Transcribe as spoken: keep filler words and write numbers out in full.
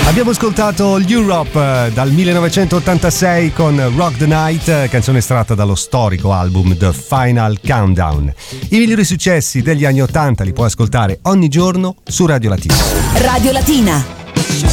Abbiamo ascoltato l'Europe dal millenovecentottantasei con Rock the Night, canzone estratta dallo storico album The Final Countdown. I migliori successi degli anni ottanta li puoi ascoltare ogni giorno su Radio Latina. Radio Latina.